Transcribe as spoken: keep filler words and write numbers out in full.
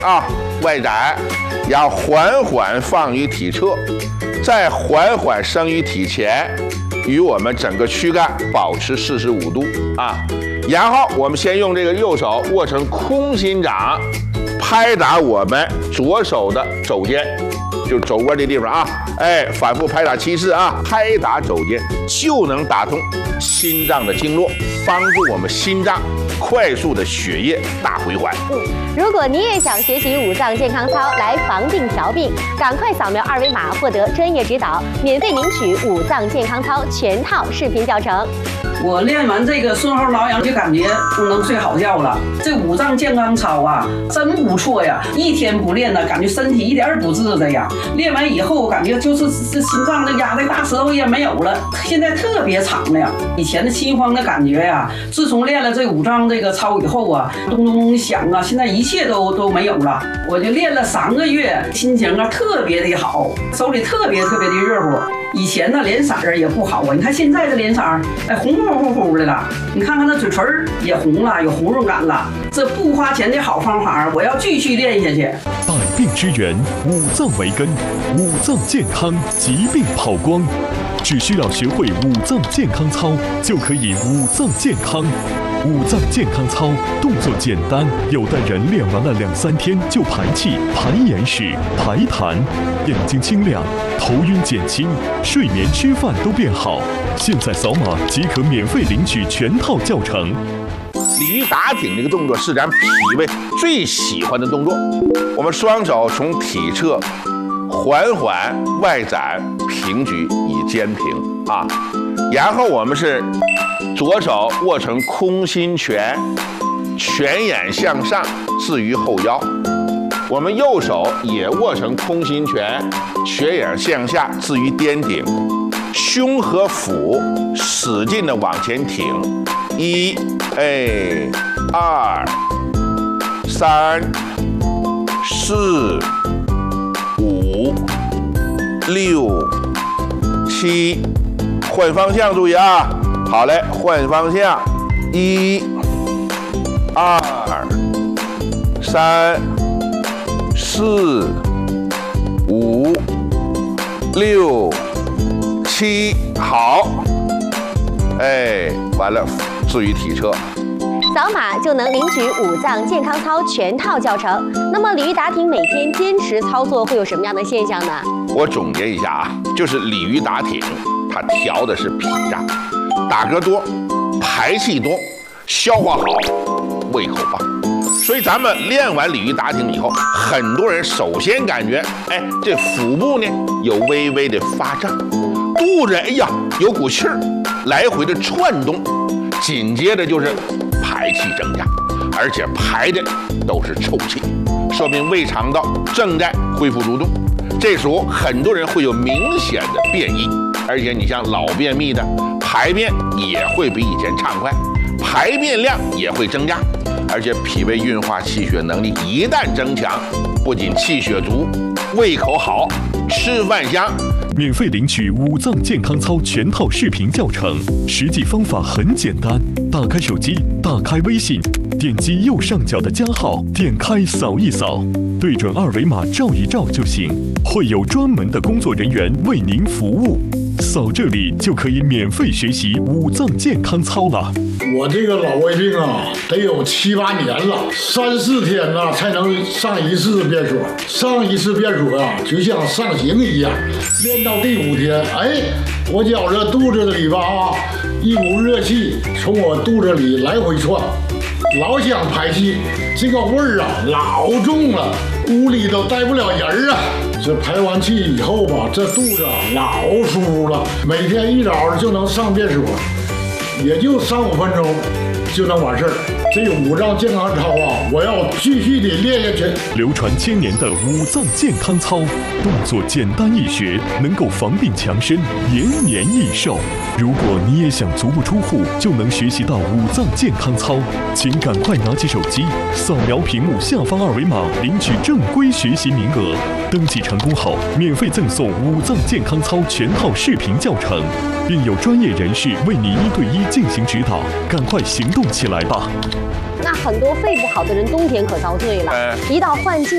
啊，外展，然后缓缓放于体侧，再缓缓升于体前，与我们整个躯干保持四十五度啊。然后我们先用这个右手握成空心掌，拍打我们左手的肘尖，就肘窝这地方啊，哎，反复拍打七次啊，拍打肘尖就能打通心脏的经络，帮助我们心脏快速的血液大回环。 嗯，如果你也想学习五脏健康操来防病调病，赶快扫描二维码获得专业指导，免费领取五脏健康操全套视频教程。 我练完这个顺后挠痒就感觉能睡好觉了。这五脏健康操啊，真不错呀！一天不练呢，感觉身体一点儿不自在呀。练完以后，我感觉就是这心脏的压的大石头也没有了，现在特别长了呀。以前的心慌的感觉呀，自从练了这五脏这个操以后啊，咚咚咚响啊，现在一切都都没有了。我就练了三个月，心情啊特别的好，手里特别特别的热乎。以前呢脸色儿也不好啊，你看现在这脸色儿，哎红乎乎乎的了。你看看那嘴唇也红了，有红润感了。这不花钱的好方法，我要继续练下去。 百病之源，五脏为根，五脏健康，疾病跑光。只需要学会五脏健康操，就可以五脏健康。五脏健康操动作简单，有的人练完了两三天就排气、排眼屎、排痰，眼睛清亮，头晕减轻，睡眠吃饭都变好。现在扫码即可免费领取全套教程。 鲤鱼打挺这个动作是咱脾胃最喜欢的动作。我们双手从体侧缓缓外展平举以肩平啊，然后我们是左手握成空心拳，拳眼向上置于后腰。我们右手也握成空心拳，拳眼向下置于颠顶，胸和腹使劲的往前挺。一，哎，二，三，四，五，六，七，换方向，注意啊！好嘞，换方向，一，二，三，四，五，六，七，好，哎，完了，置于体侧。 扫码就能领取五脏健康操全套教程。那么鲤鱼打挺每天坚持操作会有什么样的现象呢？ 我总结一下啊，就是鲤鱼打挺，它调的是脾脏，打嗝多，排气多，消化好，胃口棒。所以咱们练完鲤鱼打挺以后，很多人首先感觉，哎，这腹部呢有微微的发胀，肚子哎呀有股气儿，来回的窜动，紧接着就是排气增加，而且排的都是臭气，说明胃肠道正在恢复蠕动。这时候很多人会有明显的便意，而且你像老便秘的，排便也会比以前畅快，排便量也会增加，而且脾胃运化气血能力一旦增强，不仅气血足，胃口好，吃饭香。 免费领取五脏健康操全套视频教程，实际方法很简单，打开手机，打开微信，点击右上角的加号，点开扫一扫，对准二维码照一照就行，会有专门的工作人员为您服务。扫这里就可以免费学习五脏健康操了。 我这个老胃病啊，得有七八年了，三四天呐才能上一次便所，上一次便所啊，就像上刑一样。练到第五天，哎，我觉着肚子里吧啊，一股热气从我肚子里来回窜，老想排气，这个味儿啊老重了，屋里都待不了人啊。这排完气以后吧，这肚子啊老舒服了，每天一早就能上便所，也就三五分钟就能完事儿。这五脏健康操啊，我要继续的练下去。 流传千年的五脏健康操，动作简单易学，能够防病强身，延年益寿。如果你也想足不出户就能学习到五脏健康操，请赶快拿起手机，扫描屏幕下方二维码，领取正规学习名额。登记成功后，免费赠送五脏健康操全套视频教程，并有专业人士为你一对一进行指导。赶快行动起来吧！ 那很多肺不好的人冬天可遭罪了， 呃、 一到换季